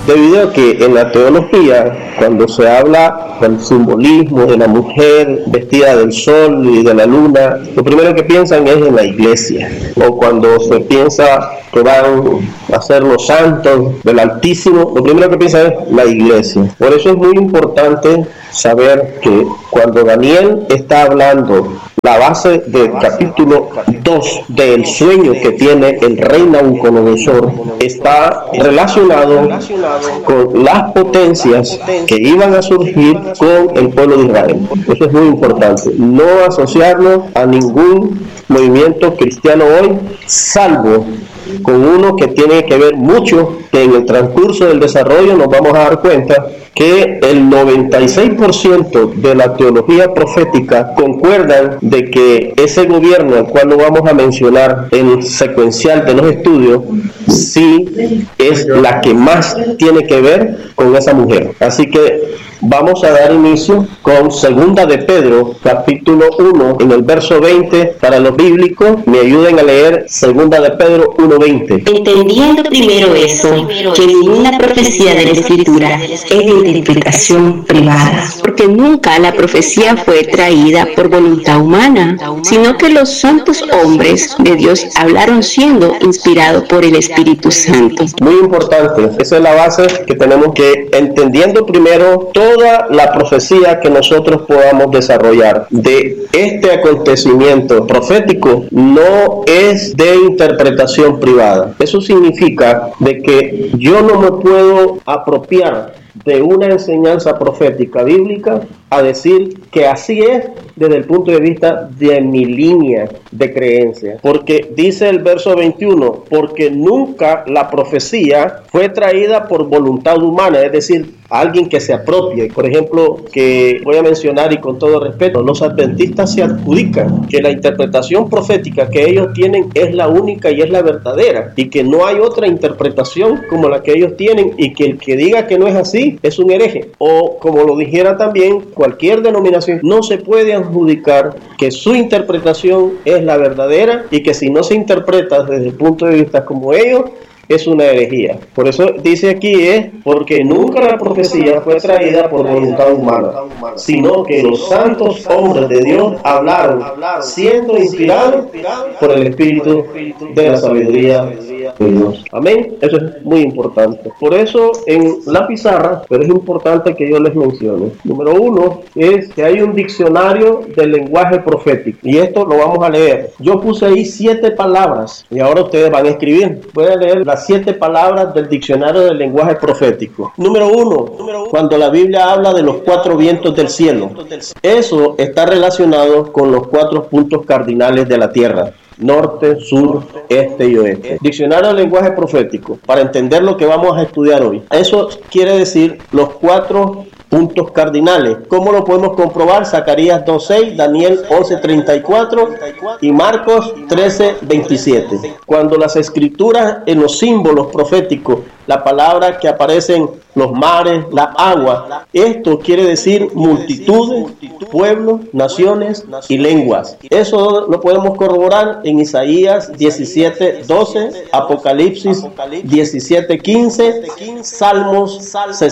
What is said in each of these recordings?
debido a que en la teología, cuando se habla del simbolismo de la mujer vestida del sol y de la luna, lo primero que piensan es en la iglesia, o cuando se piensa que van a ser los santos del Altísimo, lo primero que piensan es la iglesia. Por eso es muy importante saber que cuando Daniel está hablando la base del capítulo 2 del sueño que tiene el rey Nabucodonosor, está relacionado con las potencias que iban a surgir con el pueblo de Israel. Eso es muy importante, no asociarlo a ningún movimiento cristiano hoy, salvo con uno que tiene que ver mucho, que en el transcurso del desarrollo nos vamos a dar cuenta que el 96% de la teología profética concuerdan de que ese gobierno, al cual lo vamos a mencionar en secuencial de los estudios, sí es la que más tiene que ver con esa mujer. Así que vamos a dar inicio con Segunda de Pedro, capítulo 1, en el verso 20. Para los bíblicos, me ayuden a leer Segunda de Pedro 1:20. Entendiendo primero eso, que ninguna profecía de la Escritura es de interpretación privada, porque nunca la profecía fue traída por voluntad humana, sino que los santos hombres de Dios hablaron siendo inspirados por el Espíritu Santo. Muy importante, esa es la base que tenemos que, entendiendo primero toda la profecía que nosotros podamos desarrollar de este acontecimiento profético, no es de interpretación privada. Eso significa de que yo no me puedo apropiar de una enseñanza profética bíblica a decir que así es desde el punto de vista de mi línea de creencia, porque dice el verso 21, porque nunca la profecía fue traída por voluntad humana, es decir, alguien que se apropie. Por ejemplo, que voy a mencionar, y con todo respeto, los adventistas se adjudican que la interpretación profética que ellos tienen es la única y es la verdadera, y que no hay otra interpretación como la que ellos tienen, y que el que diga que no es así es un hereje. O como lo dijera también cualquier denominación, no se puede adjudicar que su interpretación es la verdadera, y que si no se interpreta desde el punto de vista como ellos, es una herejía. Por eso dice aquí porque nunca la profecía fue traída por voluntad humana, sino que los santos hombres de Dios hablaron siendo inspirados por el Espíritu de la sabiduría de Dios. Amén. Eso es muy importante. Por eso en la pizarra, pero es importante que yo les mencione. Número 1 es que hay un diccionario del lenguaje profético, y esto lo vamos a leer. Yo puse ahí 7 palabras y ahora ustedes van a escribir. Voy a leer las 7 palabras del diccionario del lenguaje profético. Número 1, cuando la Biblia habla de los 4 vientos del cielo, eso está relacionado con los 4 puntos cardinales de la tierra: norte, sur, este y oeste. Diccionario del lenguaje profético, para entender lo que vamos a estudiar hoy. Eso quiere decir los 4 puntos cardinales. ¿Cómo lo podemos comprobar? Zacarías 2:6, Daniel 11:34 y Marcos 13:27. Cuando las escrituras en los símbolos proféticos, la palabra que aparece en los mares, la agua, esto quiere decir multitudes, pueblos, naciones y lenguas. Eso lo podemos corroborar en Isaías 17:12, Apocalipsis 17:15, Salmos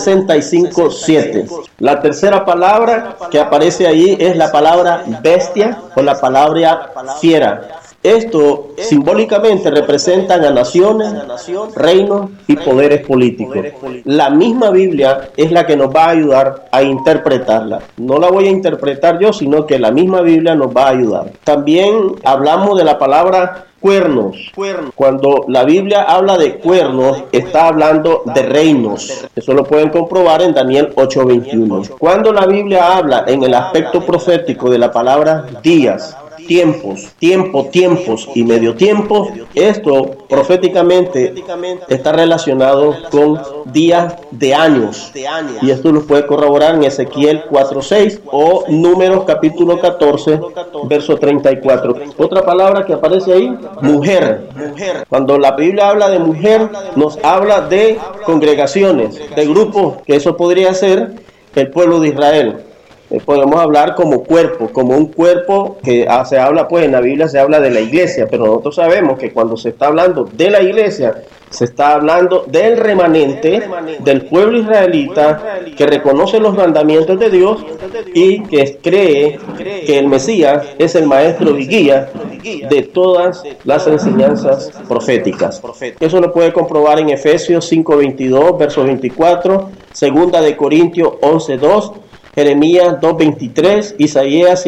65:7. La tercera palabra que aparece ahí es la palabra bestia o la palabra fiera. Esto simbólicamente representan a naciones, reinos y poderes políticos. La misma Biblia es la que nos va a ayudar a interpretarla. No la voy a interpretar yo, sino que la misma Biblia nos va a ayudar. También hablamos de la palabra cuernos. Cuando la Biblia habla de cuernos, está hablando de reinos. Eso lo pueden comprobar en Daniel 8:21. Cuando la Biblia habla en el aspecto profético de la palabra días, tiempos y medio tiempo, esto proféticamente está relacionado con días de años, y esto lo puede corroborar en Ezequiel 4:6 o Números capítulo 14 verso 34. Otra palabra que aparece ahí, mujer. Cuando la Biblia habla de mujer, nos habla de congregaciones, de grupos, que eso podría ser el pueblo de Israel. podemos hablar como cuerpo, como un cuerpo que se habla, pues en la Biblia se habla de la iglesia, pero nosotros sabemos que cuando se está hablando de la iglesia, se está hablando del remanente, del pueblo israelita que reconoce los mandamientos de Dios y que cree que el Mesías es el maestro y guía de todas las enseñanzas proféticas. Eso lo puede comprobar en Efesios 5:22, verso 24, segunda de Corintios 11:2, Jeremías 2:23, Isaías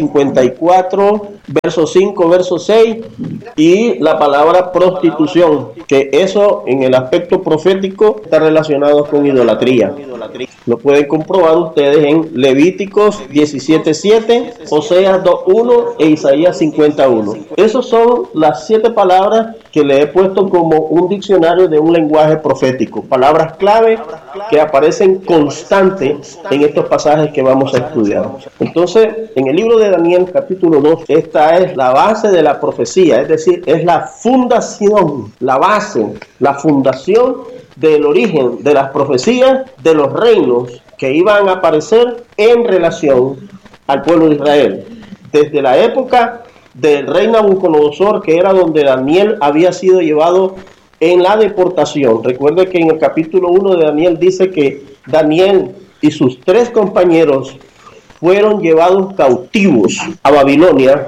54, verso 5, verso 6, y la palabra prostitución, que eso en el aspecto profético está relacionado con idolatría. Lo pueden comprobar ustedes en Levíticos 17:7, Oseas 2:1 e Isaías 51. Esas son las 7 palabras que le he puesto como un diccionario de un lenguaje profético. Palabras clave que aparecen constantes en estos pasajes que vamos a estudiar. Entonces, en el libro de Daniel, capítulo 2, esta es la base de la profecía, es decir, es la fundación, la base, la fundación del origen de las profecías de los reinos que iban a aparecer en relación al pueblo de Israel. Desde la época del rey Nabucodonosor, que era donde Daniel había sido llevado en la deportación. Recuerde que en el capítulo 1 de Daniel dice que Daniel y sus 3 compañeros fueron llevados cautivos a Babilonia,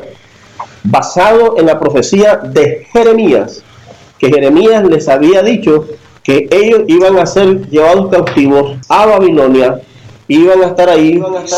basado en la profecía de Jeremías, que Jeremías les había dicho que ellos iban a ser llevados cautivos a Babilonia, iban a estar ahí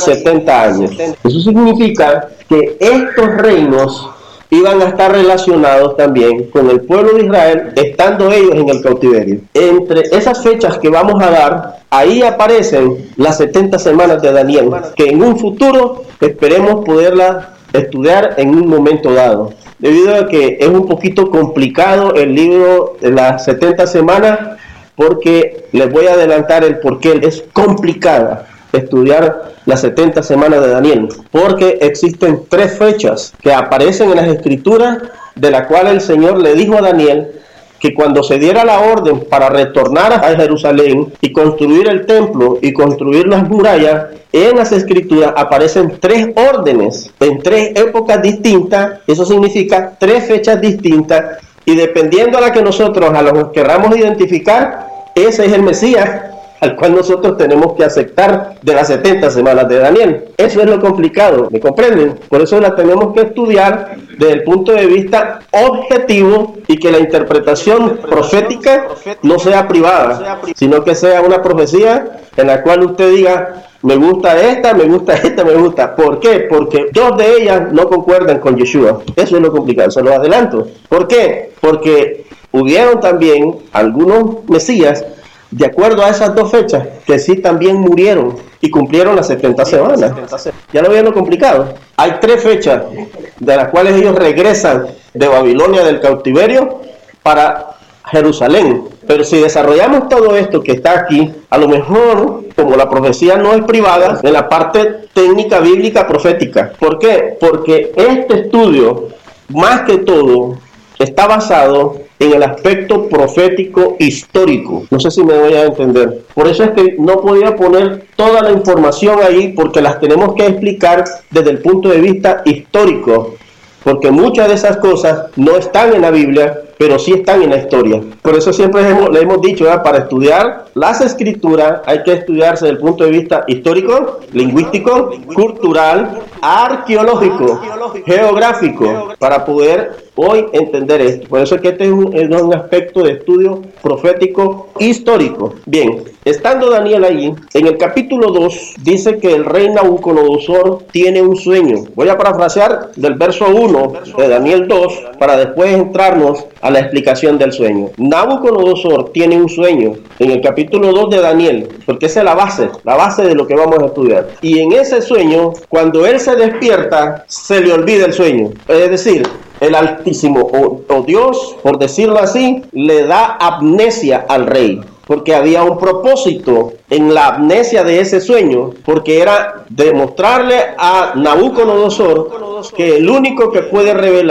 70 años. Eso significa que estos reinos iban a estar relacionados también con el pueblo de Israel, estando ellos en el cautiverio. Entre esas fechas que vamos a dar, ahí aparecen las 70 semanas de Daniel, que en un futuro esperemos poderlas estudiar en un momento dado. Debido a que es un poquito complicado el libro de las 70 semanas, porque les voy a adelantar el porqué. Es complicada estudiar las 70 semanas de Daniel, porque existen 3 fechas que aparecen en las escrituras, de la cual el Señor le dijo a Daniel que cuando se diera la orden para retornar a Jerusalén y construir el templo y construir las murallas, en las escrituras aparecen 3 órdenes en 3 épocas distintas. Eso significa 3 fechas distintas, y dependiendo a la que nosotros a los querramos identificar, ese es el Mesías al cual nosotros tenemos que aceptar de las 70 semanas de Daniel. Eso es lo complicado, ¿me comprenden? Por eso la tenemos que estudiar desde el punto de vista objetivo, y que la interpretación profética no sea privada, sino que sea una profecía en la cual usted diga: me gusta esta, me gusta esta, me gusta. ¿Por qué? Porque 2 de ellas no concuerdan con Yeshua. Eso es lo complicado, se lo adelanto. ¿Por qué? Porque hubieron también algunos mesías, de acuerdo a esas 2 fechas, que sí también murieron y cumplieron las 70 semanas. Ya lo vieron complicado. Hay 3 fechas de las cuales ellos regresan de Babilonia, del cautiverio, para Jerusalén. Pero si desarrollamos todo esto que está aquí, a lo mejor, como la profecía no es privada, en la parte técnica bíblica profética. ¿Por qué? Porque este estudio, más que todo, está basado en el aspecto profético histórico. No sé si me voy a entender. Por eso es que no podía poner toda la información ahí, porque las tenemos que explicar desde el punto de vista histórico, porque muchas de esas cosas no están en la Biblia, pero sí están en la historia. Por eso siempre le hemos dicho, para estudiar las escrituras hay que estudiarse desde el punto de vista histórico, lingüístico, cultural, arqueológico, geográfico, para poder hoy entender esto. Por eso es que este es un aspecto de estudio profético histórico. Bien, estando Daniel allí, en el capítulo 2 dice que el rey Nabucodonosor tiene un sueño. Voy a parafrasear del verso 1 de Daniel 2 para después entrarnos a la explicación del sueño. Nabucodonosor tiene un sueño en el capítulo 2 de Daniel, porque esa es la base de lo que vamos a estudiar. Y en ese sueño, cuando él se despierta, se le olvida el sueño. Es decir, el Altísimo o Dios, por decirlo así, le da amnesia al rey, porque había un propósito en la amnesia de ese sueño, porque era demostrarle a Nabucodonosor que el único que puede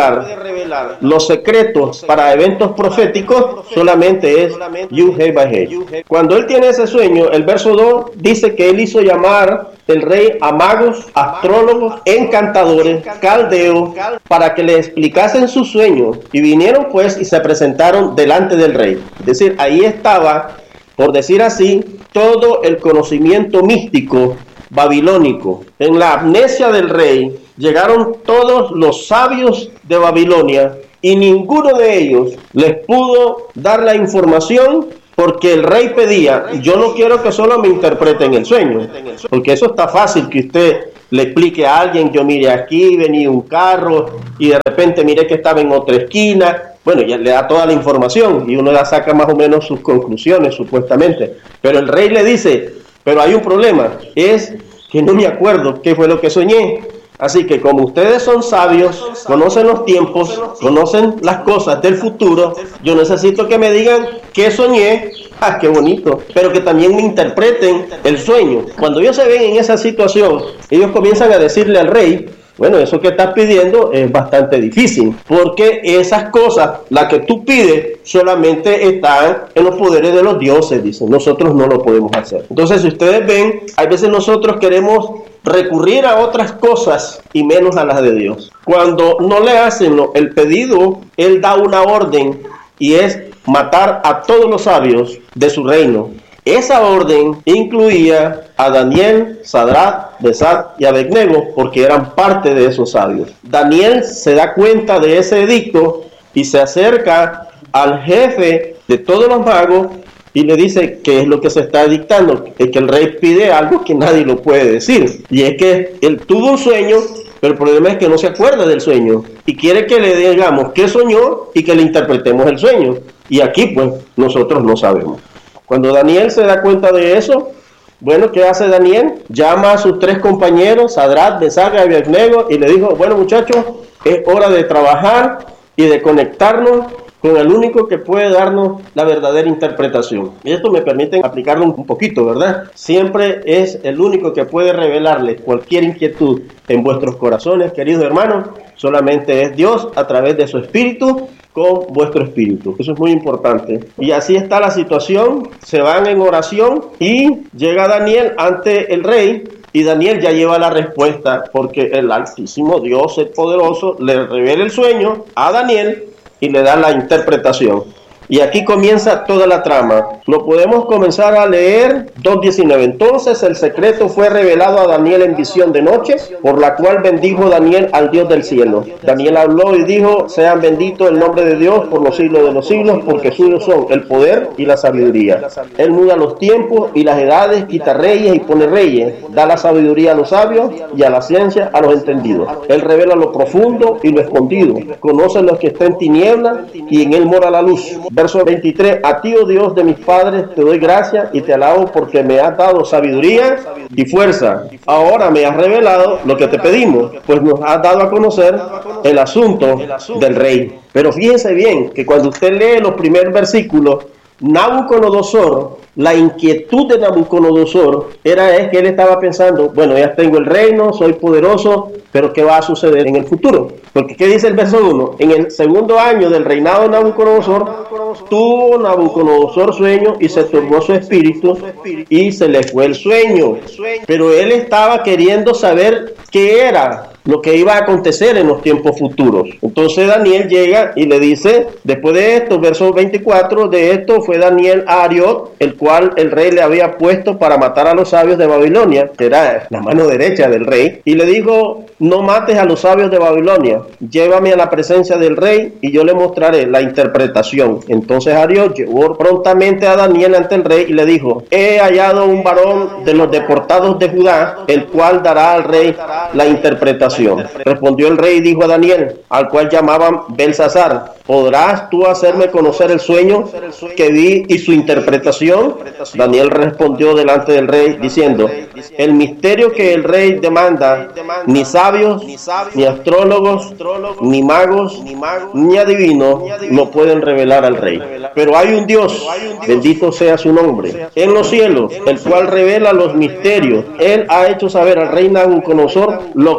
revelar los secretos para eventos proféticos solamente es Yud-Heh-Vah-Heh. Cuando él tiene ese sueño, el verso 2 dice que él hizo llamar el rey a magos, astrólogos, encantadores, caldeos, para que le explicasen su sueño. Y vinieron pues y se presentaron delante del rey. Es decir, ahí estaba, por decir así, todo el conocimiento místico babilónico. En la amnesia del rey llegaron todos los sabios de Babilonia y ninguno de ellos les pudo dar la información, porque el rey pedía: yo no quiero que solo me interpreten el sueño, porque eso está fácil que usted le explique a alguien. Yo mire aquí, venía un carro y de repente miré que estaba en otra esquina. Bueno, ya le da toda la información y uno ya saca más o menos sus conclusiones, supuestamente. Pero el rey le dice: pero hay un problema, es que no me acuerdo qué fue lo que soñé. Así que como ustedes son sabios, conocen los tiempos, conocen las cosas del futuro, yo necesito que me digan qué soñé. ¡Ah, qué bonito! Pero que también me interpreten el sueño. Cuando ellos se ven en esa situación, ellos comienzan a decirle al rey: bueno, eso que estás pidiendo es bastante difícil, porque esas cosas, las que tú pides, solamente están en los poderes de los dioses, dicen. Nosotros no lo podemos hacer. Entonces, si ustedes ven, hay veces nosotros queremos recurrir a otras cosas y menos a las de Dios. Cuando no le hacen el pedido, él da una orden y es matar a todos los sabios de su reino. Esa orden incluía a Daniel, Sadrach, Mesach y Abednego, porque eran parte de esos sabios. Daniel se da cuenta de ese edicto y se acerca al jefe de todos los magos y le dice qué es lo que se está dictando. Es que el rey pide algo que nadie lo puede decir, y es que él tuvo un sueño, pero el problema es que no se acuerda del sueño y quiere que le digamos qué soñó y que le interpretemos el sueño, y aquí pues nosotros no sabemos. Cuando Daniel se da cuenta de eso, bueno, ¿qué hace Daniel? Llama a sus 3 compañeros, Sadrach, Mesach y Abednego, y le dijo: bueno, muchachos, es hora de trabajar y de conectarnos con el único que puede darnos la verdadera interpretación. Y esto me permite aplicarlo un poquito, ¿verdad? Siempre es el único que puede revelarles cualquier inquietud en vuestros corazones, queridos hermanos. Solamente es Dios a través de su Espíritu, con vuestro espíritu. Eso es muy importante. Y así está la situación. Se van en oración y llega Daniel ante el rey. Y Daniel ya lleva la respuesta, porque el Altísimo Dios, el Poderoso, le revela el sueño a Daniel y le da la interpretación. Y aquí comienza toda la trama. Lo podemos comenzar a leer 2:19. Entonces el secreto fue revelado a Daniel en visión de noche, por la cual bendijo Daniel al Dios del cielo. Daniel habló y dijo: sean benditos el nombre de Dios por los siglos de los siglos, porque suyos son el poder y la sabiduría. Él muda los tiempos y las edades, quita reyes y pone reyes, da la sabiduría a los sabios y a la ciencia a los entendidos. Él revela lo profundo y lo escondido, conoce los que están en tinieblas y en él mora la luz. Verso 23, a ti, oh Dios de mis padres, te doy gracias y te alabo porque me has dado sabiduría y fuerza. Ahora me has revelado lo que te pedimos, pues nos has dado a conocer el asunto del rey. Pero fíjense bien que cuando usted lee los primeros versículos, Nabucodonosor, la inquietud de Nabucodonosor es que él estaba pensando: bueno, ya tengo el reino, soy poderoso, pero ¿qué va a suceder en el futuro? Porque ¿qué dice el verso 1? En el segundo año del reinado de Nabucodonosor, tuvo Nabucodonosor sueño y se turbó su espíritu y se le fue el sueño. Pero él estaba queriendo saber qué era lo que iba a acontecer en los tiempos futuros. Entonces Daniel llega y le dice, después de esto, verso 24, de esto fue Daniel a Ariot, el cual el rey le había puesto para matar a los sabios de Babilonia, que era la mano derecha del rey, y le dijo: no mates a los sabios de Babilonia, llévame a la presencia del rey y yo le mostraré la interpretación. Entonces Ariot llevó prontamente a Daniel ante el rey y le dijo: he hallado un varón de los deportados de Judá, el cual dará al rey la interpretación. Respondió el rey y dijo a Daniel, al cual llamaban Belsasar: ¿podrás tú hacerme conocer el sueño que vi y su interpretación? Daniel respondió delante del rey diciendo: el misterio que el rey demanda, ni sabios, ni astrólogos, ni magos, ni adivinos lo pueden revelar al rey. Pero hay un Dios, bendito sea su nombre, en los cielos, el cual revela los misterios. Él ha hecho saber al rey Nabucodonosor lo que ha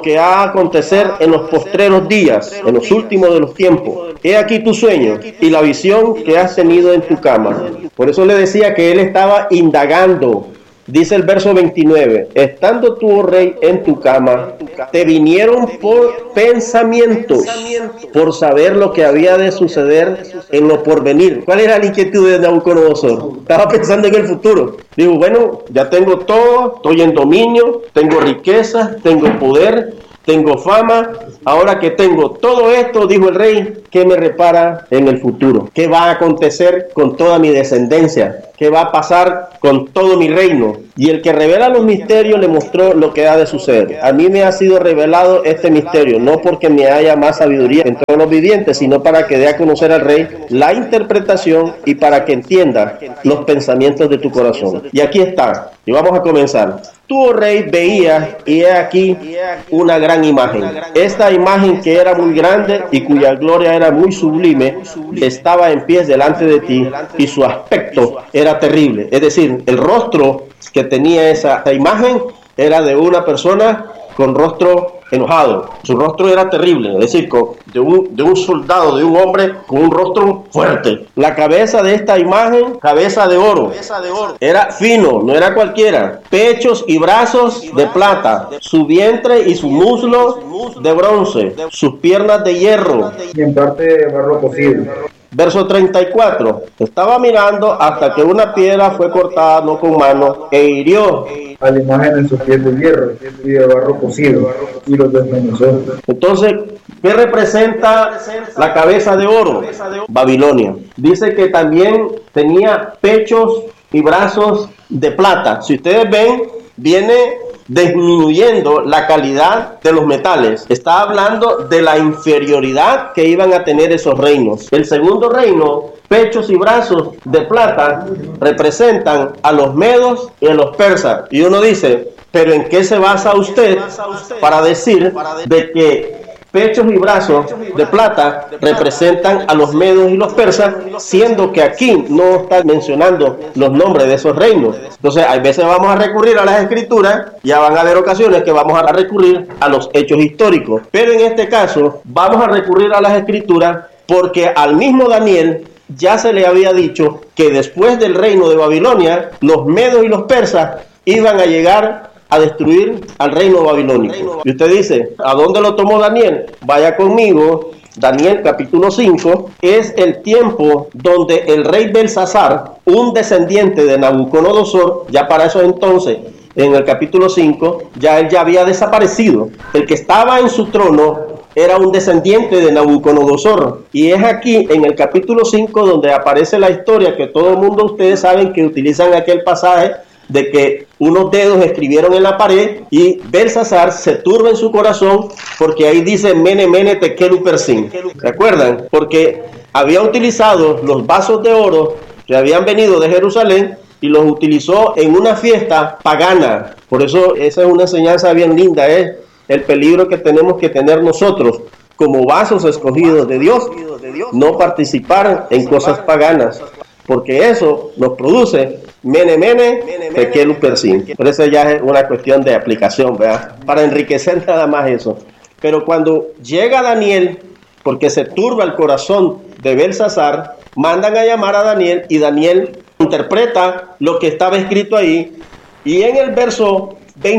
a acontecer en los postreros días, en los últimos de los tiempos. He aquí tu sueño y la visión que has tenido en tu cama. Por eso le decía que él estaba indagando. Dice el verso 29, estando tú, oh rey, en tu cama, te vinieron por pensamientos, por saber lo que había de suceder en lo porvenir. ¿Cuál era la inquietud de Nabucodonosor? Estaba pensando en el futuro. Digo, bueno, ya tengo todo, estoy en dominio, tengo riqueza, tengo poder, tengo fama. Ahora que tengo todo esto, dijo el rey, ¿qué me repara en el futuro? ¿Qué va a acontecer con toda mi descendencia? ¿Qué va a pasar con todo mi reino? Y el que revela los misterios le mostró lo que ha de suceder. A mí me ha sido revelado este misterio, no porque me haya más sabiduría entre los vivientes, sino para que dé a conocer al rey la interpretación y para que entienda los pensamientos de tu corazón. Y aquí está, y vamos a comenzar. Tú, oh rey, veías, y he aquí una gran imagen. Esta imagen, que era muy grande y cuya gloria era muy sublime, estaba en pie delante de ti, y su aspecto era terrible. Es decir, el rostro que tenía esa imagen era de una persona con rostro enojado. Su rostro era terrible, es decir, de un soldado, de un hombre con un rostro fuerte. La cabeza de esta imagen, cabeza de oro, era fino, no era cualquiera. Pechos y brazos de plata, su vientre y su muslo de bronce, sus piernas de hierro. Y en parte de barro cocido. Verso 34. Estaba mirando hasta que una piedra fue cortada, no con mano, e hirió a la imagen en sus pies de hierro y de barro cocido, y los desmenuzó. Entonces, ¿qué representa la cabeza de oro? Babilonia. Dice que también tenía pechos y brazos de plata. Si ustedes ven, viene disminuyendo la calidad de los metales. Está hablando de la inferioridad que iban a tener esos reinos. El segundo reino, pechos y brazos de plata, representan a los medos y a los persas. Y uno dice, ¿pero en qué se basa usted para decir de que pechos y brazos de plata representan a los medos y los persas, siendo que aquí no está mencionando los nombres de esos reinos? Entonces, a veces vamos a recurrir a las escrituras, ya van a haber ocasiones que vamos a recurrir a los hechos históricos, pero en este caso vamos a recurrir a las escrituras porque al mismo Daniel ya se le había dicho que después del reino de Babilonia, los medos y los persas iban a llegar a destruir al reino babilónico. Y usted dice, ¿a dónde lo tomó Daniel? Vaya conmigo. Daniel capítulo 5 es el tiempo donde el rey Belsasar, un descendiente de Nabucodonosor, ya para eso entonces, en el capítulo 5, ya él ya había desaparecido. El que estaba en su trono era un descendiente de Nabucodonosor. Y es aquí en el capítulo 5 donde aparece la historia que todo el mundo, ustedes saben que utilizan aquel pasaje de que unos dedos escribieron en la pared y Belsasar se turba en su corazón porque ahí dice Mene Mene Tekel Upersin. ¿Se acuerdan? Porque había utilizado los vasos de oro que habían venido de Jerusalén y los utilizó en una fiesta pagana. Por eso esa es una enseñanza bien linda, el peligro que tenemos que tener nosotros como vasos escogidos de Dios, no participar en cosas paganas, porque eso nos produce Mene Mene Tekel Upersin. Por eso ya es una cuestión de aplicación, ¿verdad? Para enriquecer nada más eso. Pero cuando llega Daniel, porque se turba el corazón de Belsasar, mandan a llamar a Daniel y Daniel interpreta lo que estaba escrito ahí. Y en el verso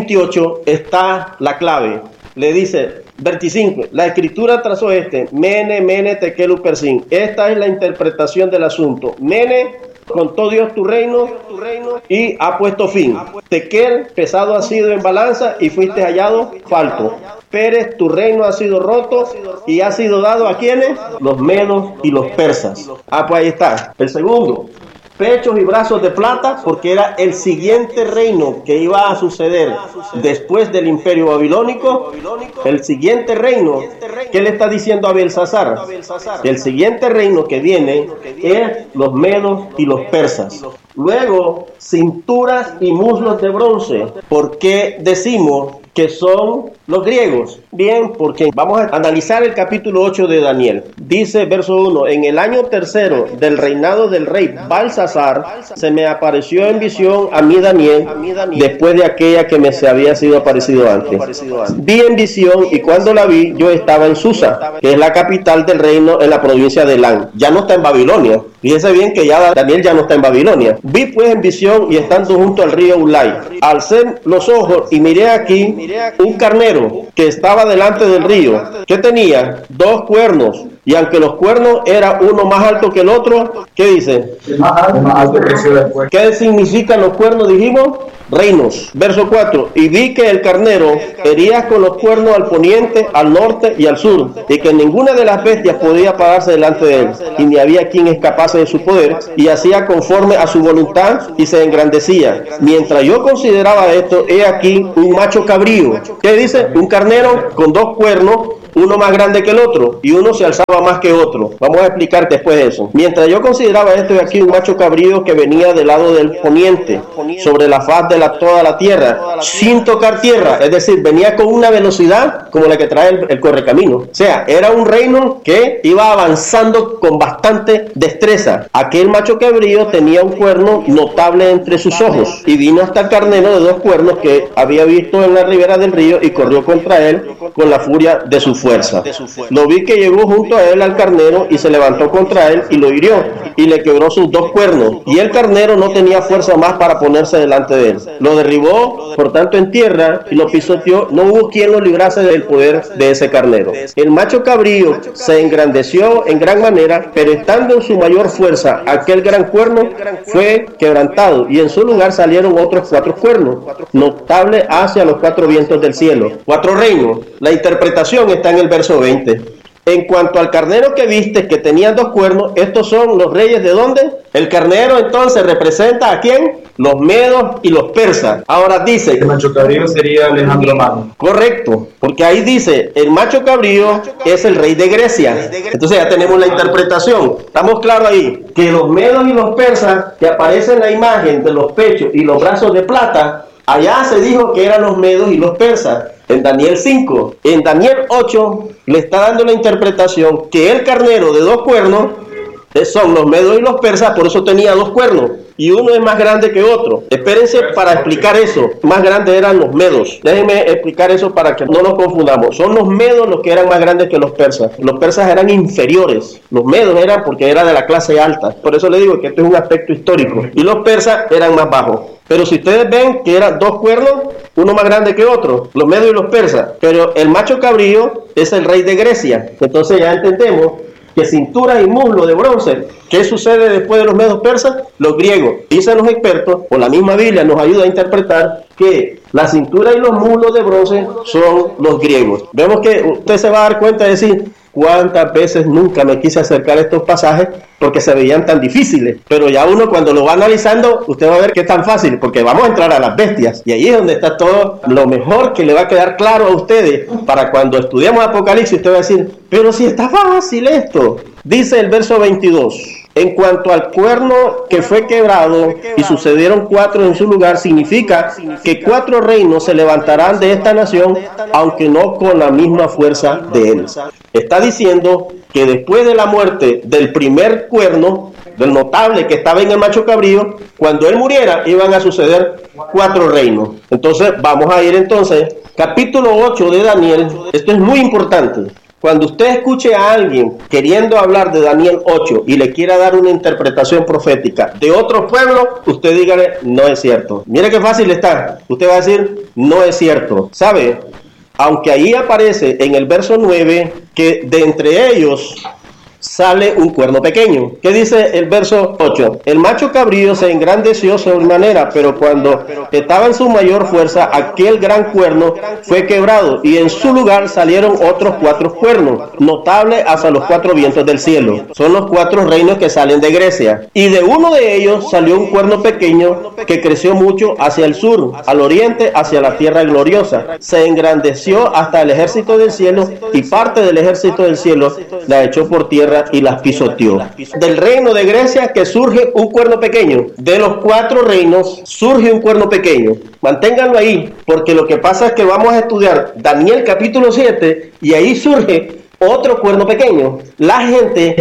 28 está la clave. Le dice, 25, la escritura trazó Mene Mene Tekel Upersin. Esta es la interpretación del asunto. Mene, contó Dios tu reino y ha puesto fin. Tekel, pesado ha sido en balanza y fuiste hallado falto. Pérez, tu reino ha sido roto y ha sido dado ¿a quiénes? Los medos y los persas. Pues ahí está. El segundo, pechos y brazos de plata, porque era el siguiente reino que iba a suceder después del imperio babilónico. El siguiente reino, ¿qué le está diciendo a Belsasar? El siguiente reino que viene es los medos y los persas. Luego, cinturas y muslos de bronce. ¿Por qué decimos que son Los griegos. Bien, porque vamos a analizar el capítulo 8 de Daniel. Dice, verso 1, en el año tercero del reinado del rey Balsasar, se me apareció en visión a mí Daniel, después de aquella que me se había sido aparecido antes. Vi en visión, y cuando la vi, yo estaba en Susa, que es la capital del reino en la provincia de Elán. Ya no está en Babilonia. Fíjese bien que ya Daniel ya no está en Babilonia. Vi pues en visión, y estando junto al río Ulai, alcé los ojos y miré aquí un carnero que estaba delante del río, que tenía 2 cuernos, y aunque los cuernos era uno más alto que el otro, ¿qué dice? Más alto que el cuerno. ¿Qué significan los cuernos? Dijimos reinos. Verso 4, y vi que el carnero hería con los cuernos al poniente, al norte y al sur, y que ninguna de las bestias podía pararse delante de él, y ni había quien escapase de su poder, y hacía conforme a su voluntad, y se engrandecía. Mientras yo consideraba esto, he aquí un macho cabrío. ¿Qué dice? Un carnero con 2 cuernos, uno más grande que el otro, y uno se alzaba más que otro. Vamos a explicar después de eso. Mientras yo consideraba esto, de aquí un macho cabrío que venía del lado del poniente, sobre la faz de toda la tierra, sin tocar tierra, es decir, venía con una velocidad como la que trae el correcamino. O sea, era un reino que iba avanzando con bastante destreza. Aquel macho cabrío tenía un cuerno notable entre sus ojos, y vino hasta el carnero de 2 cuernos que había visto en la ribera del río, y corrió contra él con la furia de su fuerza. Lo vi que llegó junto a él al carnero, y se levantó contra él y lo hirió, y le quebró sus 2 cuernos, y el carnero no tenía fuerza más para ponerse delante de él. Lo derribó, por tanto, en tierra, y lo pisoteó. No hubo quien lo librase del poder de ese carnero. El macho cabrío se engrandeció en gran manera, pero estando en su mayor fuerza, aquel gran cuerno fue quebrantado, y en su lugar salieron otros 4 cuernos, notables hacia los 4 vientos del cielo. 4 reinos. La interpretación está en el verso 20. En cuanto al carnero que viste, que tenía 2 cuernos, estos son los reyes de ¿dónde? El carnero entonces representa ¿a quién? Los medos y los persas. Ahora dice... El macho cabrío sería Alejandro Magno. Correcto, porque ahí dice, el macho cabrío es el rey de Grecia. Entonces ya tenemos la interpretación. Estamos claros ahí, que los medos y los persas, que aparecen en la imagen de los pechos y los brazos de plata, allá se dijo que eran los medos y los persas. En Daniel 5, en Daniel 8 le está dando la interpretación que el carnero de 2 cuernos son los medos y los persas, por eso tenía 2 cuernos, y uno es más grande que otro. Espérense para explicar eso. Más grandes eran los medos. Déjenme explicar eso para que no nos confundamos. Son los medos los que eran más grandes que los persas. Los persas eran inferiores. Los medos eran porque era de la clase alta. Por eso le digo que esto es un aspecto histórico. Y los persas eran más bajos. Pero si ustedes ven que eran 2 cuernos, uno más grande que otro, los medos y los persas. Pero el macho cabrío es el rey de Grecia. Entonces ya entendemos que cintura y muslo de bronce. ¿Qué sucede después de los medos persas? Los griegos. Dicen los expertos, o la misma Biblia nos ayuda a interpretar, que la cintura y los muslos de bronce son los griegos. Vemos que usted se va a dar cuenta de decir, cuántas veces nunca me quise acercar a estos pasajes porque se veían tan difíciles, pero ya uno cuando lo va analizando, usted va a ver que es tan fácil, porque vamos a entrar a las bestias, y ahí es donde está todo lo mejor que le va a quedar claro a ustedes, para cuando estudiamos Apocalipsis, usted va a decir, pero si está fácil esto. Dice el verso 22, en cuanto al cuerno que fue quebrado y sucedieron 4 en su lugar, significa que 4 reinos se levantarán de esta nación, aunque no con la misma fuerza de él. Está diciendo que después de la muerte del primer cuerno, del notable que estaba en el macho cabrío, cuando él muriera iban a suceder 4 reinos. Entonces vamos a ir entonces, capítulo 8 de Daniel. Esto es muy importante. Cuando usted escuche a alguien queriendo hablar de Daniel 8 y le quiera dar una interpretación profética de otro pueblo, usted dígale, no es cierto. Mire qué fácil está. Usted va a decir, no es cierto. ¿Sabe? Aunque ahí aparece en el verso 9 que de entre ellos sale un cuerno pequeño. ¿Qué dice el verso 8? El macho cabrío se engrandeció sobremanera, pero cuando estaba en su mayor fuerza, aquel gran cuerno fue quebrado, y en su lugar salieron otros 4 cuernos, notables hasta los 4 vientos del cielo. Son los 4 reinos que salen de Grecia. Y de uno de ellos salió un cuerno pequeño que creció mucho hacia el sur, al oriente, hacia la tierra gloriosa. Se engrandeció hasta el ejército del cielo, y parte del ejército del cielo la echó por tierra tierra y las pisoteó. Del reino de Grecia que surge un cuerno pequeño. De los 4 reinos surge un cuerno pequeño. Manténganlo ahí, porque lo que pasa es que vamos a estudiar Daniel capítulo 7 y ahí surge otro cuerno pequeño. La gente...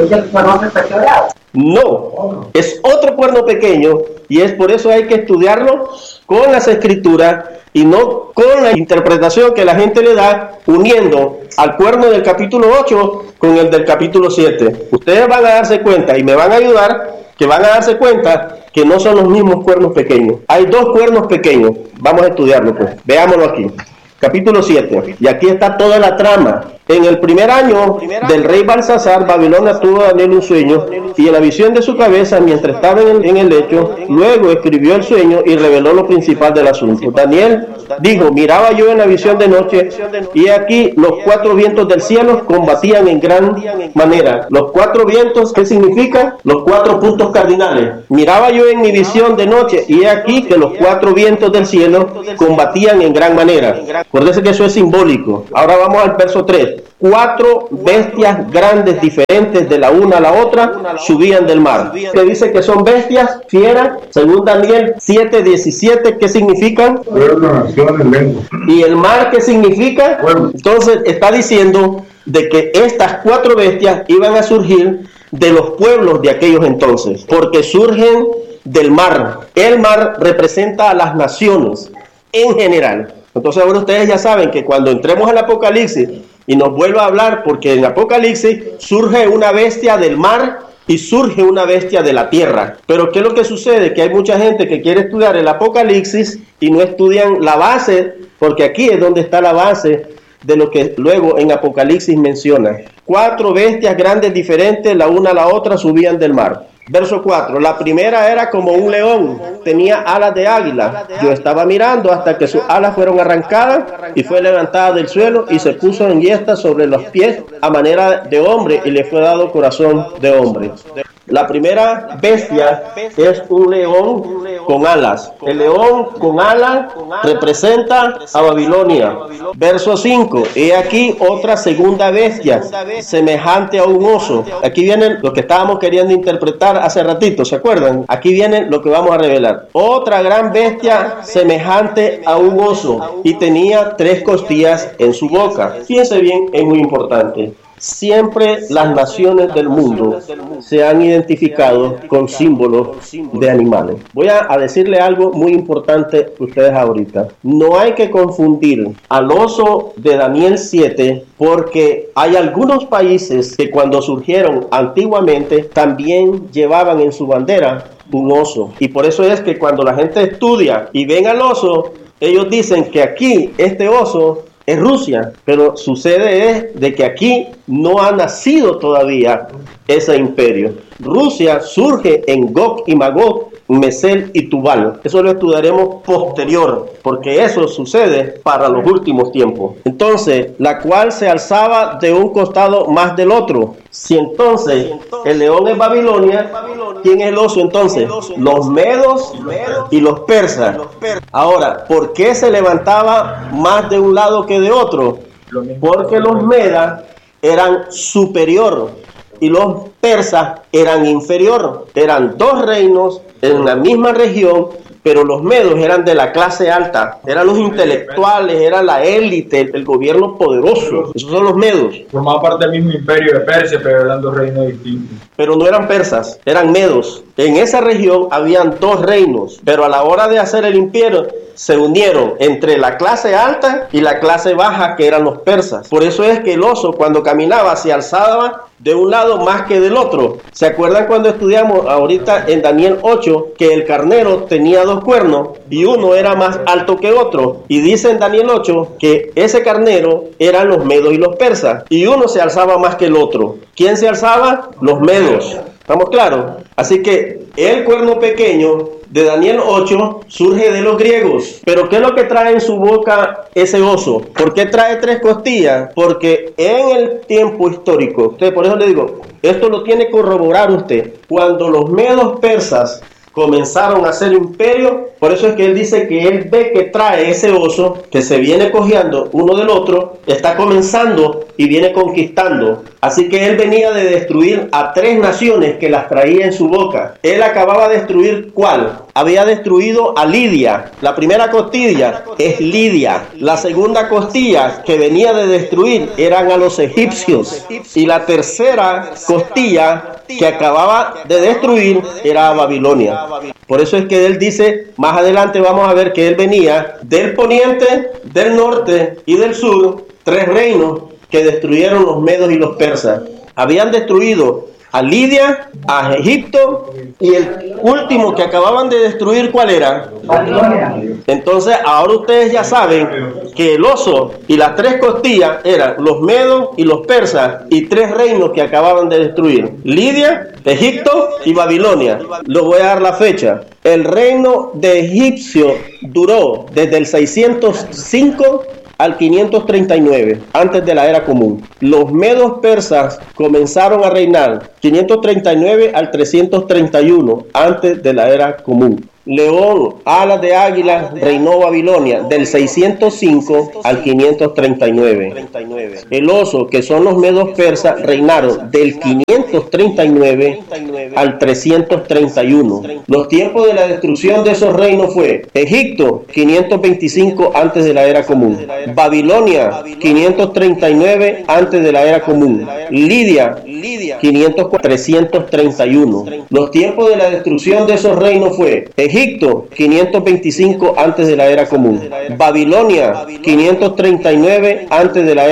No, es otro cuerno pequeño y es por eso hay que estudiarlo con las escrituras y no con la interpretación que la gente le da uniendo al cuerno del capítulo 8 con el del capítulo 7. Ustedes van a darse cuenta y me van a ayudar que van a darse cuenta que no son los mismos cuernos pequeños. Hay 2 cuernos pequeños. Vamos a estudiarlo pues. Veámoslo aquí. Capítulo 7. Y aquí está toda la trama. En el primer año del rey Balsasar, Babilonia tuvo a Daniel un sueño, y en la visión de su cabeza, mientras estaba en el lecho, luego escribió el sueño y reveló lo principal del asunto. Daniel dijo: miraba yo en la visión de noche, y aquí los 4 vientos del cielo combatían en gran manera. Los 4 vientos, ¿qué significa? Los 4 puntos cardinales. Miraba yo en mi visión de noche, y aquí que los 4 vientos del cielo combatían en gran manera. Acuérdense que eso es simbólico. Ahora vamos al verso 3. 4 bestias grandes diferentes de la una a la otra subían del mar. Que dice que son bestias fieras, según Daniel 7:17, ¿qué significan? Y el mar, ¿qué significa? Entonces está diciendo de que estas 4 bestias iban a surgir de los pueblos de aquellos entonces, porque surgen del mar. El mar representa a las naciones en general. Entonces ahora ustedes ya saben que cuando entremos al Apocalipsis y nos vuelva a hablar, porque en Apocalipsis surge una bestia del mar y surge una bestia de la tierra. Pero ¿qué es lo que sucede? Que hay mucha gente que quiere estudiar el Apocalipsis y no estudian la base, porque aquí es donde está la base de lo que luego en Apocalipsis menciona. 4 bestias grandes diferentes, la una a la otra, subían del mar. Verso 4, la primera era como un león, tenía alas de águila. Yo estaba mirando hasta que sus alas fueron arrancadas y fue levantada del suelo y se puso en yesta sobre los pies a manera de hombre y le fue dado corazón de hombre. La primera bestia es un león con alas. El león con alas representa a Babilonia. Verso 5. He aquí otra segunda bestia, semejante a un oso. Aquí viene lo que estábamos queriendo interpretar hace ratito, ¿se acuerdan? Aquí viene lo que vamos a revelar. Otra gran bestia semejante a un oso y tenía 3 costillas en su boca. Fíjense bien, es muy importante. Siempre las naciones del mundo se han identificado con símbolos de animales. Voy a decirle algo muy importante a ustedes ahorita. No hay que confundir al oso de Daniel 7, porque hay algunos países que cuando surgieron antiguamente también llevaban en su bandera un oso. Y por eso es que cuando la gente estudia y ven al oso, ellos dicen que aquí este oso es Rusia, pero sucede es de que aquí no ha nacido todavía ese imperio. Rusia surge en Gog y Magog, Mesel y Tubal. Eso lo estudiaremos posterior, porque eso sucede para los últimos tiempos. Entonces, la cual se alzaba de un costado más del otro. Si entonces el león es Babilonia, ¿quién es el oso entonces? Los medos y los persas. Ahora, ¿por qué se levantaba más de un lado que de otro? Porque los medas eran superior y los persas eran inferior. Eran 2 reinos en la misma región, pero los medos eran de la clase alta, eran los intelectuales, era la élite, el gobierno poderoso. Esos son los medos. Formaba parte del mismo imperio de Persia, pero eran 2 reinos distintos. Pero no eran persas, eran medos. En esa región habían 2 reinos, pero a la hora de hacer el imperio se unieron entre la clase alta y la clase baja, que eran los persas. Por eso es que el oso, cuando caminaba, se alzaba de un lado más que del otro. ¿Se acuerdan cuando estudiamos ahorita en Daniel 8 que el carnero tenía 2 cuernos y uno era más alto que otro? Y dice en Daniel 8 que ese carnero eran los medos y los persas, y uno se alzaba más que el otro. ¿Quién se alzaba? Los medos. ¿Estamos claros? Así que el cuerno pequeño de Daniel 8 surge de los griegos. Pero ¿qué es lo que trae en su boca ese oso? ¿Por qué trae 3 costillas? Porque en el tiempo histórico, por eso le digo, esto lo tiene que corroborar usted. Cuando los medos persas comenzaron a ser imperio. Por eso es que él dice que él ve que trae ese oso que se viene cojeando uno del otro, está comenzando y viene conquistando. Así que él venía de destruir a 3 naciones que las traía en su boca. Él acababa de destruir, ¿cuál? Había destruido a Lidia. La primera costilla es Lidia. La segunda costilla que venía de destruir eran a los egipcios. Y la tercera costilla que acababa de destruir era a Babilonia. Por eso es que él dice, más adelante vamos a ver que él venía del poniente, del norte y del sur, 3 reinos que destruyeron los medos y los persas. Habían destruido a Lidia, a Egipto, y el último que acababan de destruir, ¿cuál era? Babilonia. Entonces ahora ustedes ya saben que el oso y las 3 costillas eran los medos y los persas, y 3 reinos que acababan de destruir: Lidia, Egipto y Babilonia. Les voy a dar la fecha. El reino de Egipcio duró desde el 605 al 539, antes de la era común. Los medos persas comenzaron a reinar 539 al 331, antes de la era común. León, alas de águila, reinó Babilonia del 605 al 539. El oso, que son los medos persas, reinaron del 539 al 331. Los tiempos de la destrucción de esos reinos fue: Egipto, 525 antes de la era común; Babilonia, 539 antes de la era común; Lidia, 331. Los tiempos de la destrucción de esos reinos fue: Egipto, 525 antes de la era común; Babilonia, 539 antes de la era